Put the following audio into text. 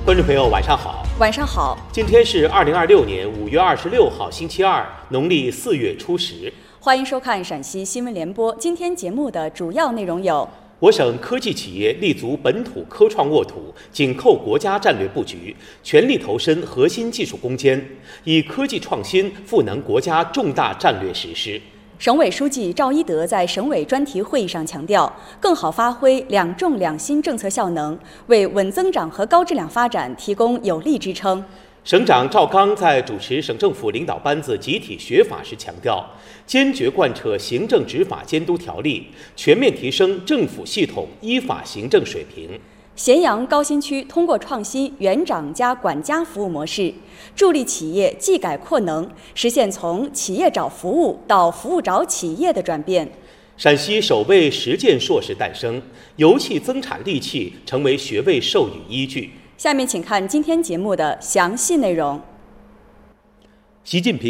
观众朋友，晚上好。 晚上好。 今天是2026年5月26号，星期二，农历4月初10。 欢迎收看陕西新闻联播。今天节目的主要内容有： 我省科技企业立足本土科创沃土，紧扣国家战略布局，全力投身核心技术攻坚，以科技创新赋能国家重大战略实施。 省委书记赵一德在省委专题会议上强调，更好发挥两重两新政策效能，为稳增长和高质量发展提供有力支撑。 省长赵刚在主持省政府领导班子集体学法时强调，坚决贯彻行政执法监督条例，全面提升政府系统依法行政水平。 咸阳高新区通过创新园长加管家服务模式，助力企业技改扩能，实现从企业找服务到服务找企业的转变。 陕西首位实践硕士诞生，油气增产利器成为学位授予依据。 下面请看今天节目的详细内容。 习近平